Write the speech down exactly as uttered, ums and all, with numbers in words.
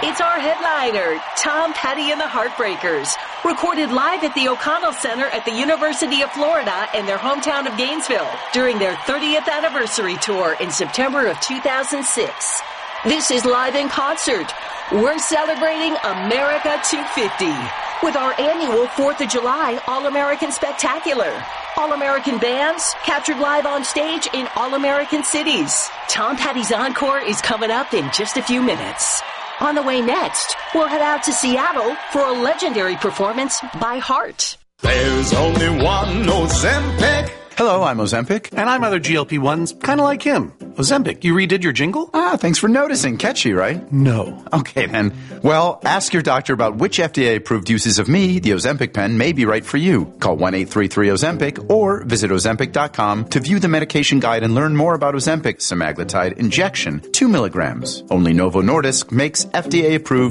It's our headliner, Tom Petty and the Heartbreakers, recorded live at the O'Connell Center at the University of Florida in their hometown of Gainesville during their thirtieth anniversary tour in September of two thousand six. This is Live in Concert. We're celebrating America two fifty with our annual fourth of July All-American Spectacular. All-American bands captured live on stage in All-American cities. Tom Petty's Encore is coming up in just a few minutes. On the way next, we'll head out to Seattle for a legendary performance by Heart. There's only one Ozempic. Hello, I'm Ozempic. And I'm other G L P ones, kind of like him. Ozempic, you redid your jingle? Ah, thanks for noticing. Catchy, right? No. Okay, then. Well, ask your doctor about which F D A-approved uses of me, the Ozempic pen, may be right for you. Call one eight three three Ozempic or visit Ozempic dot com to view the medication guide and learn more about Ozempic semaglutide injection, two milligrams. Only Novo Nordisk makes F D A-approved